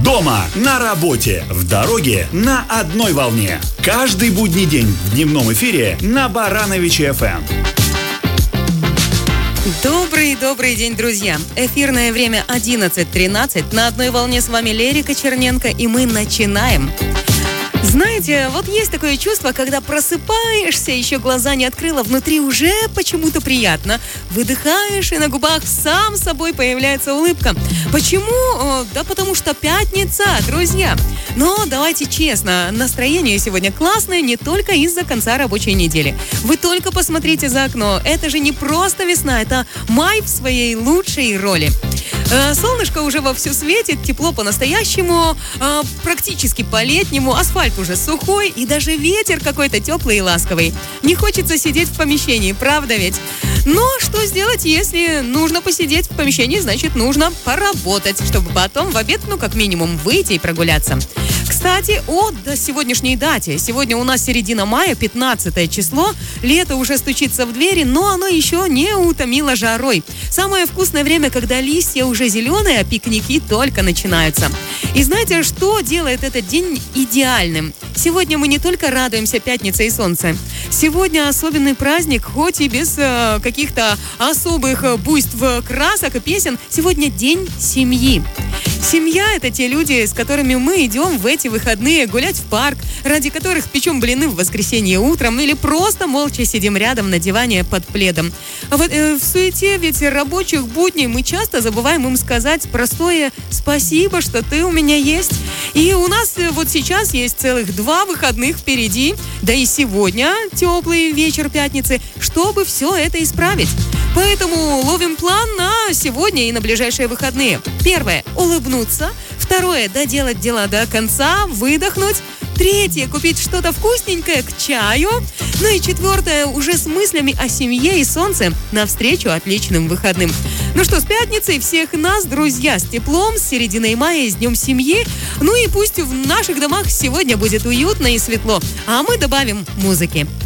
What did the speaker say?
Дома, на работе, в дороге, на одной волне. Каждый будний день в дневном эфире на Барановиче FM. Добрый день, друзья. Эфирное время 11:13. На одной волне с вами Лерика Черненко, и мы начинаем. Знаете, вот есть такое чувство, когда просыпаешься, еще глаза не открыла, внутри уже почему-то приятно. Выдыхаешь, и на губах сам собой появляется улыбка. Почему? Да потому что пятница, друзья. Но давайте честно, настроение сегодня классное не только из-за конца рабочей недели. Вы только посмотрите за окно. Это же не просто весна, это май в своей лучшей роли. Солнышко уже вовсю светит, тепло по-настоящему, практически по-летнему, асфальт уже сухой, и даже ветер какой-то теплый и ласковый. Не хочется сидеть в помещении, правда ведь? Но что сделать, если нужно посидеть в помещении, значит, нужно поработать, чтобы потом в обед, как минимум, выйти и прогуляться. Кстати, о сегодняшней дате. Сегодня у нас середина мая, 15 число. Лето уже стучится в двери, но оно еще не утомило жарой. Самое вкусное время, когда листья уже зеленые, а пикники только начинаются. И знаете, что делает этот день идеальным? Сегодня мы не только радуемся пятнице и солнце. Сегодня особенный праздник, хоть и без каких-то особых буйств, красок и песен. Сегодня день семьи. Семья – это те люди, с которыми мы идем в эти выходные гулять в парк, ради которых печем блины в воскресенье утром или просто молча сидим рядом на диване под пледом. А вот в суете ведь рабочих будней мы часто забываем им сказать простое «спасибо, что ты у меня есть». И у нас вот сейчас есть целых 2 выходных впереди, да и сегодня теплый вечер пятницы, чтобы все это исправить. Поэтому ловим план на сегодня и на ближайшие выходные. Первое – улыбнуться. Второе – доделать дела до конца, выдохнуть. Третье – купить что-то вкусненькое к чаю. Ну и четвертое – уже с мыслями о семье и солнце навстречу отличным выходным. Ну что, с пятницей всех нас, друзья, с теплом, с серединой мая и с Днем семьи. Ну и пусть в наших домах сегодня будет уютно и светло. А мы добавим музыки.